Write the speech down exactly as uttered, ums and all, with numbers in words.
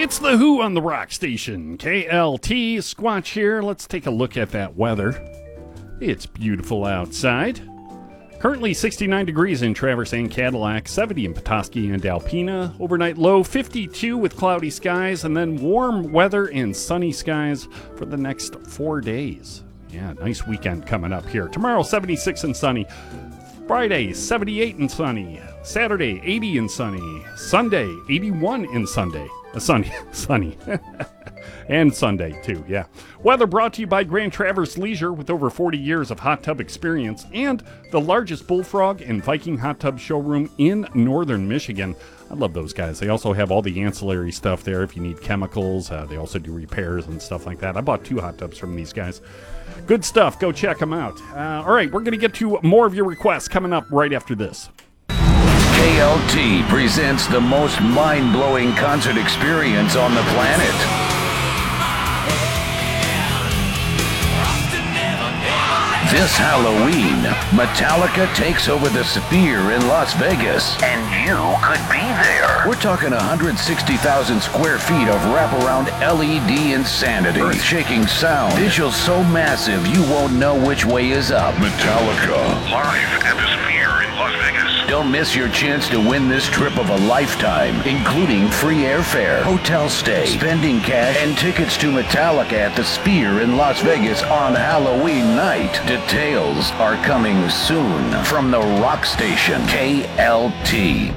It's The Who on the Rock Station. K L T, Squatch here. Let's take a look at that weather. It's beautiful outside. Currently sixty-nine degrees in Traverse and Cadillac, seventy in Petoskey and Alpena. Overnight low fifty-two with cloudy skies, and then warm weather and sunny skies for the next four days. Yeah, nice weekend coming up here. Tomorrow, seventy-six and sunny. Friday, seventy-eight and sunny. Saturday, eighty and sunny. Sunday, eighty-one and Sunday. Uh, sunny, sunny. And Sunday, too, yeah. Weather brought to you by Grand Traverse Leisure with over forty years of hot tub experience and the largest Bullfrog and Viking hot tub showroom in northern Michigan. I love those guys. They also have all the ancillary stuff there if you need chemicals. Uh, they also do repairs and stuff like that. I bought two hot tubs from these guys. Good stuff. Go check them out. Uh, all right, we're going to get to more of your requests coming up right after this. K L T presents the most mind-blowing concert experience on the planet. This Halloween, Metallica takes over the Sphere in Las Vegas. And you could be there. We're talking one hundred sixty thousand square feet of wraparound L E D insanity. Earth-shaking sound. Visuals so massive you won't know which way is up. Metallica. Live at the Sphere in Las Vegas. Don't miss your chance to win this trip of a lifetime, including free airfare, hotel stay, spending cash, and tickets to Metallica at the Sphere in Las Vegas on Halloween night. Details are coming soon from the Rock Station, K L T.